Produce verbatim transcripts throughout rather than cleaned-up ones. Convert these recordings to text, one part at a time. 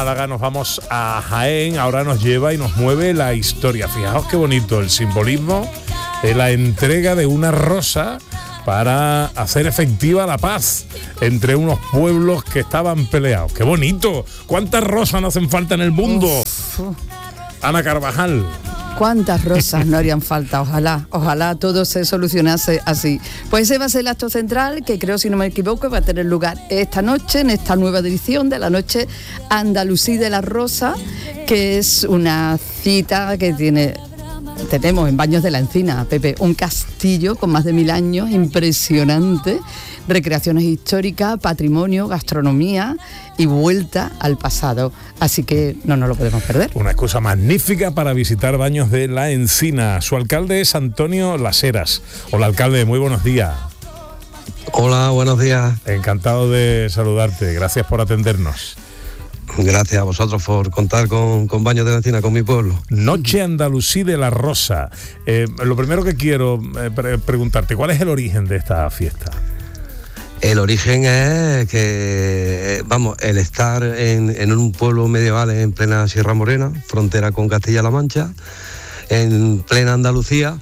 Málaga nos vamos a Jaén, ahora nos lleva y nos mueve la historia. Fijaos qué bonito el simbolismo de la entrega de una rosa para hacer efectiva la paz entre unos pueblos que estaban peleados. ¡Qué bonito! ¿Cuántas rosas no hacen falta en el mundo? Uf. Ana Carvajal. ¿Cuántas rosas no harían falta? Ojalá, ojalá todo se solucionase así. Pues ese va a ser el acto central que creo, si no me equivoco, va a tener lugar esta noche, en esta nueva edición de la Noche Andalusí de la Rosa, que es una cita que tiene... Tenemos en Baños de la Encina, Pepe, un castillo con más de mil años, impresionante, recreaciones históricas, patrimonio, gastronomía y vuelta al pasado. Así que no nos lo podemos perder. Una excusa magnífica para visitar Baños de la Encina. Su alcalde es Antonio Las Heras. Hola, alcalde, muy buenos días. Hola, buenos días. Encantado de saludarte, gracias por atendernos. Gracias a vosotros por contar con, con Baños de la Encina, con mi pueblo. Noche Andalusí de la Rosa. Eh, lo primero que quiero eh, pre- preguntarte, ¿cuál es el origen de esta fiesta? El origen es que, vamos, el estar en, en un pueblo medieval en plena Sierra Morena, frontera con Castilla-La Mancha, en plena Andalucía,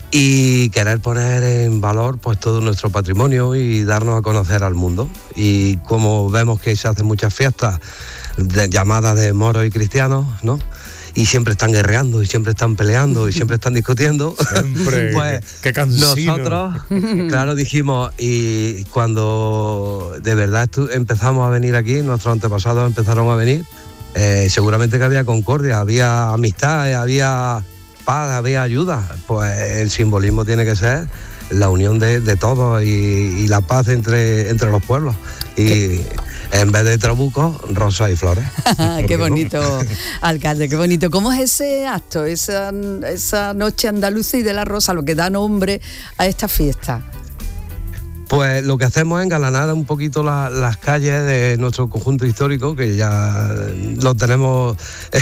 y querer poner en valor pues todo nuestro patrimonio y darnos a conocer al mundo. Y como vemos que se hacen muchas fiestas de, llamadas de moros y cristianos, ¿no? Y siempre están guerreando y siempre están peleando y siempre están discutiendo. Siempre, pues qué cansino. Nosotros, claro, dijimos, y cuando de verdad estu- empezamos a venir aquí, nuestros antepasados empezaron a venir, eh, seguramente que había concordia, había amistad, había paz, había ayuda. Pues el simbolismo tiene que ser la unión de, de todos y, y la paz entre, entre los pueblos. Y en vez de trabucos, rosas y flores. Qué bonito, alcalde, qué bonito. ¿Cómo es ese acto, esa, esa Noche Andalusí de la Rosa, lo que da nombre a esta fiesta? Pues lo que hacemos es engalanar un poquito la, las calles de nuestro conjunto histórico, que ya lo tenemos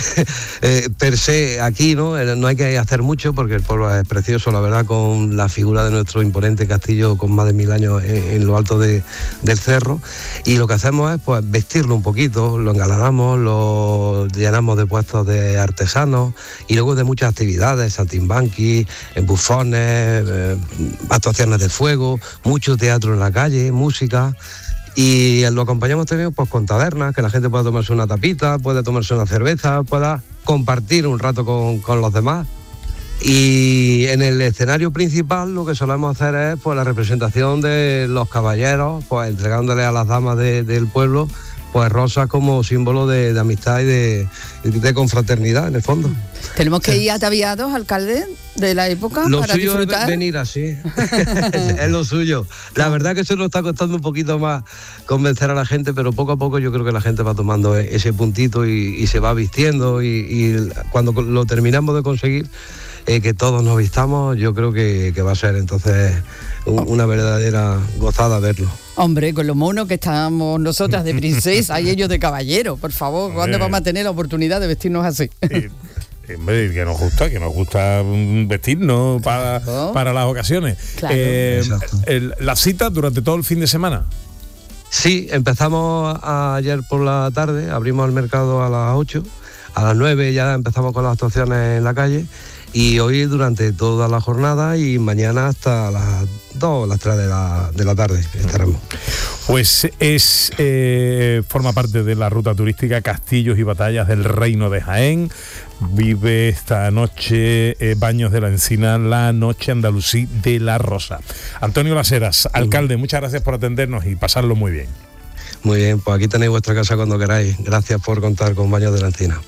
eh, per se aquí, ¿no? No hay que hacer mucho porque el pueblo es precioso, la verdad, con la figura de nuestro imponente castillo con más de mil años en, en lo alto de, del cerro. Y lo que hacemos es pues vestirlo un poquito, lo engalanamos, lo llenamos de puestos de artesanos y luego de muchas actividades, saltimbanquis, bufones, eh, actuaciones de fuego, mucho teatro en la calle, música, y lo acompañamos también pues con tabernas, que la gente pueda tomarse una tapita, pueda tomarse una cerveza, pueda compartir un rato con, con los demás. Y en el escenario principal lo que solemos hacer es pues la representación de los caballeros, pues entregándole a las damas de, del pueblo pues rosas como símbolo de, de amistad y de, de confraternidad, en el fondo. Tenemos que ir ataviados, alcalde, de la época lo para suyo disfrutar. Es venir así, es lo suyo. La verdad que eso nos está costando un poquito más convencer a la gente, pero poco a poco yo creo que la gente va tomando ese puntito y, y se va vistiendo y, y cuando lo terminamos de conseguir, eh, que todos nos vistamos, yo creo que, que va a ser entonces un, una verdadera gozada verlo. Hombre, con lo mono que estamos nosotras de princesa y ellos de caballero, por favor, ¿cuándo Hombre. vamos a tener la oportunidad de vestirnos así? Y, hombre, que nos gusta, que nos gusta vestirnos para, Claro. para las ocasiones. Claro. Eh, Exacto. el- la cita durante todo el fin de semana. Sí, empezamos a- ayer por la tarde, abrimos el mercado a las ocho, a las nueve ya empezamos con las actuaciones en la calle y hoy durante toda la jornada y mañana hasta las dos, las tres de la, de la tarde estaremos. Pues es eh, forma parte de la ruta turística Castillos y Batallas del Reino de Jaén. Vive esta noche eh, Baños de la Encina, la Noche Andalusí de la Rosa. Antonio Las Heras, alcalde, muchas gracias por atendernos y pasarlo muy bien. Muy bien, pues aquí tenéis vuestra casa cuando queráis. Gracias por contar con Baños de la Encina.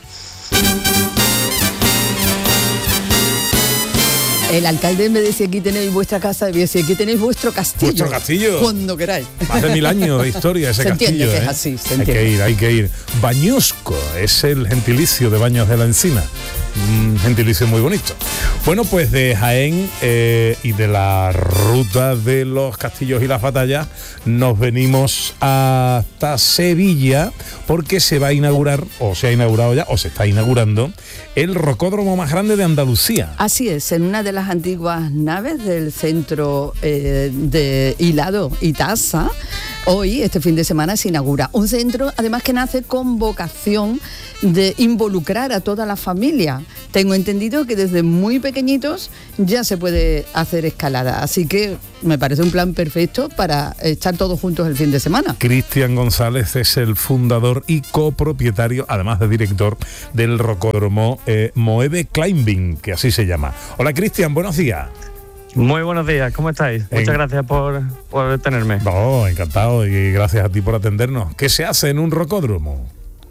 El alcalde, en vez de decir aquí tenéis vuestra casa, debía decir aquí tenéis vuestro castillo. Vuestro castillo. Cuando queráis. Más de mil años de historia ese Se castillo. entiende que ¿eh? es así, se hay entiende. que ir, hay que ir. Bañusco es el gentilicio de Baños de la Encina. Un gentilicio muy bonito. Bueno, pues de Jaén eh, y de la ruta de los castillos y las batallas nos venimos hasta Sevilla porque se va a inaugurar, o se ha inaugurado ya, o se está inaugurando, el rocódromo más grande de Andalucía. Así es, en una de las antiguas naves del centro eh, de Hilado y Taza, Hoy, este fin de semana, se inaugura un centro, además que nace con vocación de involucrar a toda la familia. Tengo entendido que desde muy pequeñitos ya se puede hacer escalada, así que me parece un plan perfecto para estar todos juntos el fin de semana. Cristian González es el fundador y copropietario, además de director, del rocódromo eh, Moeve Climbing, que así se llama. Hola Cristian, buenos días. Muy buenos días, ¿cómo estáis? En... Muchas gracias por, por tenerme. No, encantado y gracias a ti por atendernos. ¿Qué se hace en un rocódromo?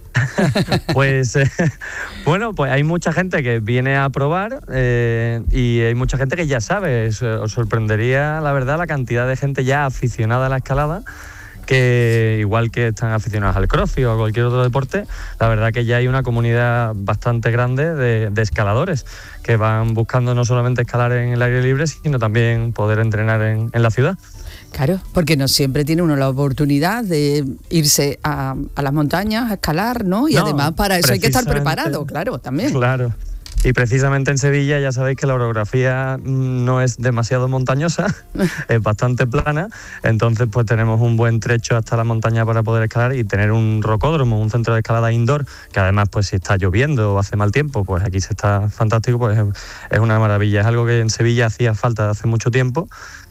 Pues eh, bueno, pues hay mucha gente que viene a probar eh, y hay mucha gente que ya sabe. Os, os sorprendería, la verdad, la cantidad de gente ya aficionada a la escalada, que igual que están aficionados al crossfit o a cualquier otro deporte, la verdad que ya hay una comunidad bastante grande de, de escaladores que van buscando no solamente escalar en el aire libre, sino también poder entrenar en, en la ciudad. Claro, porque no siempre tiene uno la oportunidad de irse a, a las montañas a escalar, ¿no? Y no, además para eso hay que estar preparado, claro, también. Claro. Y precisamente en Sevilla ya sabéis que la orografía no es demasiado montañosa, es bastante plana, entonces pues tenemos un buen trecho hasta la montaña para poder escalar y tener un rocódromo, un centro de escalada indoor, que además pues si está lloviendo o hace mal tiempo, pues aquí se está fantástico, pues es una maravilla, es algo que en Sevilla hacía falta hace mucho tiempo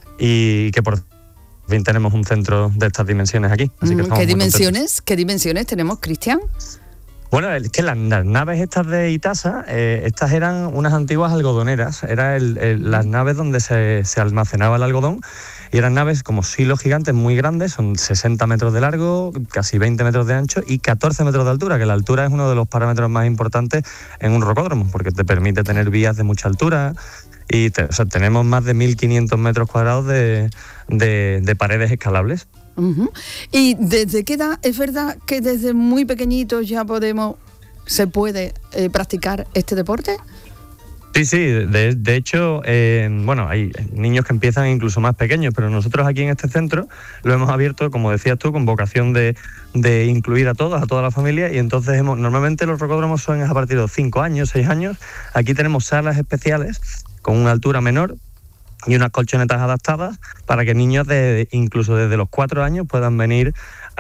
y que por fin tenemos un centro de estas dimensiones aquí. Así que ¿Qué dimensiones? ¿Qué dimensiones tenemos, Cristian? Bueno, es que las, las naves estas de Itasa, eh, estas eran unas antiguas algodoneras, eran las naves donde se, se almacenaba el algodón, y eran naves como silos gigantes muy grandes, son sesenta metros de largo, casi veinte metros de ancho y catorce metros de altura, que la altura es uno de los parámetros más importantes en un rocódromo, porque te permite tener vías de mucha altura, y te, o sea, tenemos más de mil quinientos metros cuadrados de, de, de paredes escalables. Uh-huh. ¿Y desde qué edad es verdad que desde muy pequeñitos ya podemos, se puede eh, practicar este deporte? Sí, sí, de, de hecho, eh, bueno, hay niños que empiezan incluso más pequeños, pero nosotros aquí en este centro lo hemos abierto, como decías tú, con vocación de, de incluir a todos, a toda la familia, y entonces hemos, normalmente los rocódromos son a partir de los cinco años, seis años, aquí tenemos salas especiales con una altura menor y unas colchonetas adaptadas para que niños de incluso desde los cuatro años puedan venir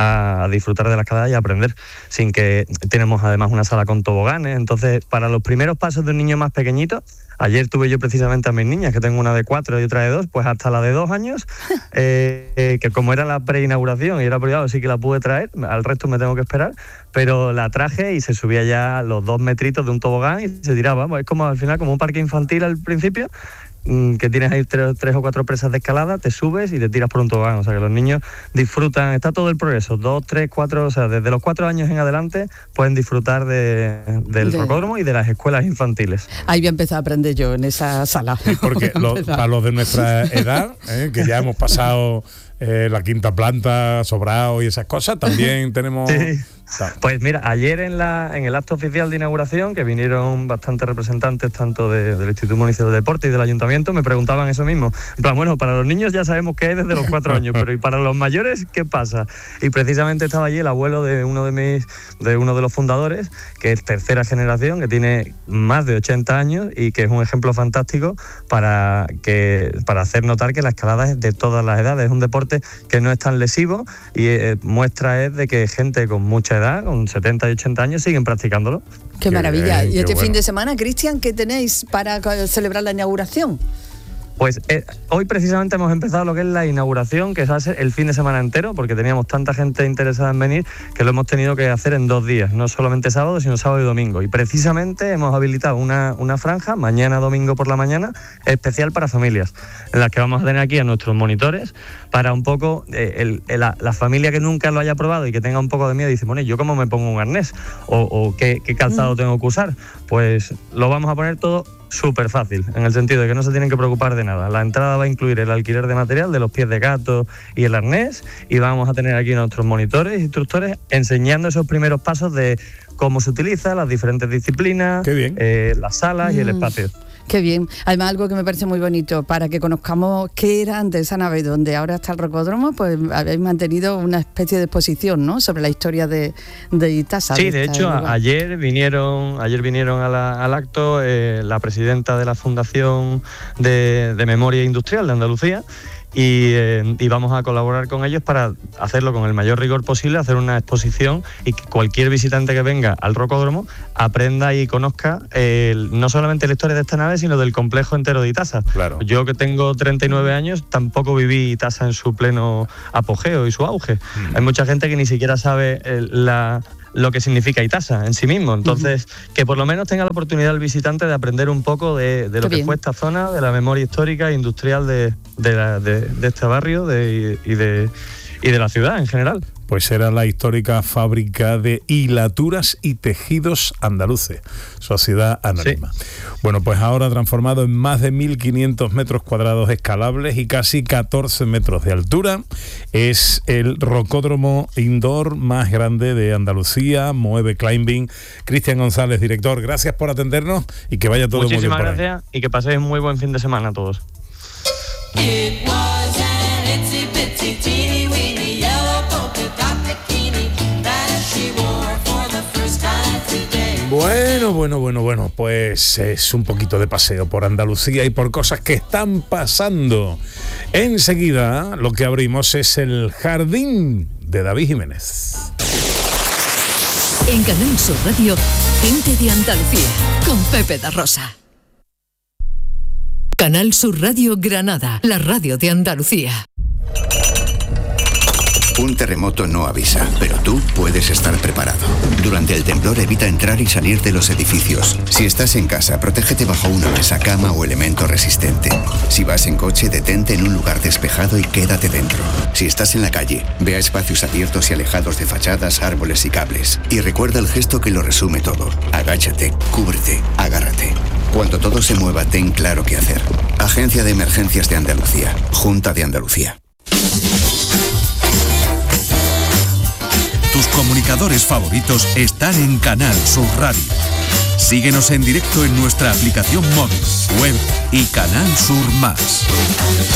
a disfrutar de la escalada y a aprender, sin que tenemos además una sala con toboganes. Entonces, para los primeros pasos de un niño más pequeñito, ayer tuve yo precisamente a mis niñas, que tengo una de cuatro y otra de dos, pues hasta la de dos años, eh, eh, que como era la preinauguración y era privado, sí que la pude traer, al resto me tengo que esperar, pero la traje y se subía ya los dos metritos de un tobogán y se tiraba. Pues es como al final como un parque infantil al principio, que tienes ahí tres, tres o cuatro presas de escalada, te subes y te tiras por un tobogán. O sea que los niños disfrutan, está todo el progreso, dos, tres, cuatro, o sea, desde los cuatro años en adelante pueden disfrutar de, del de... rocódromo y de las escuelas infantiles. Ahí voy a empezar a aprender yo en esa sala. Porque lo, para los de nuestra edad, ¿eh? que ya hemos pasado eh, la quinta planta, sobrado y esas cosas, también tenemos... Sí. Pues mira, ayer en la en el acto oficial de inauguración, que vinieron bastantes representantes tanto de, del Instituto Municipal de Deporte y del Ayuntamiento, me preguntaban eso mismo. En plan, bueno, para los niños ya sabemos qué es desde los cuatro años, pero ¿y para los mayores qué pasa? Y precisamente estaba allí el abuelo de uno de mis de uno de los fundadores, que es tercera generación, que tiene más de ochenta años y que es un ejemplo fantástico para que para hacer notar que la escalada es de todas las edades, es un deporte que no es tan lesivo y eh, muestra es de que gente con mucha edad, con setenta y ochenta años, siguen practicándolo. Qué, qué maravilla. Bien, y este bueno. fin de semana, Cristian, ¿qué tenéis para celebrar la inauguración? Pues eh, hoy precisamente hemos empezado lo que es la inauguración, que va a ser el fin de semana entero, porque teníamos tanta gente interesada en venir que lo hemos tenido que hacer en dos días, no solamente sábado, sino sábado y domingo. Y precisamente hemos habilitado una, una franja, mañana domingo por la mañana, especial para familias, en la que vamos a tener aquí a nuestros monitores para un poco, eh, el, el, la, la familia que nunca lo haya probado y que tenga un poco de miedo y dice, bueno, ¿yo cómo me pongo un arnés? ¿O, o qué, qué calzado tengo que usar? Pues lo vamos a poner todo súper fácil, en el sentido de que no se tienen que preocupar de nada. La entrada va a incluir el alquiler de material de los pies de gato y el arnés, y vamos a tener aquí nuestros monitores e instructores enseñando esos primeros pasos de cómo se utiliza, las diferentes disciplinas, eh, las salas mm. y el espacio. Qué bien. Además, algo que me parece muy bonito, para que conozcamos qué era antes esa nave donde ahora está el rocódromo, pues habéis mantenido una especie de exposición, ¿no?, sobre la historia de, de Itasa. Sí, de, de hecho, lugar. ayer vinieron ayer vinieron a la, al acto eh, la presidenta de la Fundación de, de Memoria Industrial de Andalucía, y, eh, y vamos a colaborar con ellos para hacerlo con el mayor rigor posible, hacer una exposición y que cualquier visitante que venga al Rocódromo aprenda y conozca eh, no solamente la historia de esta nave, sino del complejo entero de Itasa. Claro. Yo, que tengo treinta y nueve años, tampoco viví Itasa en su pleno apogeo y su auge. Mm. Hay mucha gente que ni siquiera sabe eh, la... lo que significa Itasa en sí mismo. Entonces, uh-huh. que por lo menos tenga la oportunidad el visitante de aprender un poco de, de lo Qué que bien. fue esta zona, de la memoria histórica e industrial de, de, la, de, de este barrio de, y, de, y de la ciudad en general. Pues era la histórica fábrica de hilaturas y tejidos andaluces, Sociedad Anónima. Sí. Bueno, pues ahora transformado en más de mil quinientos metros cuadrados escalables y casi catorce metros de altura, es el rocódromo indoor más grande de Andalucía, Moeve Climbing. Cristian González, director, gracias por atendernos y que vaya todo Muchísimas muy bien por gracias ahí. Y que paséis un muy buen fin de semana a todos. Bueno, bueno, bueno, bueno, pues es un poquito de paseo por Andalucía y por cosas que están pasando. Enseguida lo que abrimos es el jardín de David Jiménez. En Canal Sur Radio, Gente de Andalucía, con Pepe da Rosa. Canal Sur Radio Granada, la radio de Andalucía. Un terremoto no avisa, pero tú puedes estar preparado. Durante el temblor evita entrar y salir de los edificios. Si estás en casa, protégete bajo una mesa, cama o elemento resistente. Si vas en coche, detente en un lugar despejado y quédate dentro. Si estás en la calle, ve a espacios abiertos y alejados de fachadas, árboles y cables. Y recuerda el gesto que lo resume todo. Agáchate, cúbrete, agárrate. Cuando todo se mueva, ten claro qué hacer. Agencia de Emergencias de Andalucía. Junta de Andalucía. Tus comunicadores favoritos están en Canal Sur Radio. Síguenos en directo en nuestra aplicación móvil, web y Canal Sur Más.